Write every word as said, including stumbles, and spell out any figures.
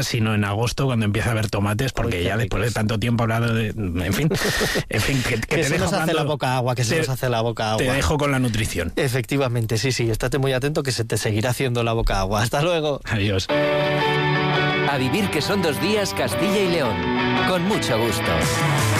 sino en agosto, cuando empieza a haber tomates, porque Uy, ya después de tanto tiempo hablado de... En fin, en fin que, que, que te se dejo nos hace hablando, la boca agua, que se te, nos hace la boca agua. Te dejo con la nutrición. Efectivamente, sí, sí, estate muy atento que se te seguirá haciendo la boca agua. Hasta luego. Adiós. A vivir que son dos días, Castilla y León. Con mucho gusto.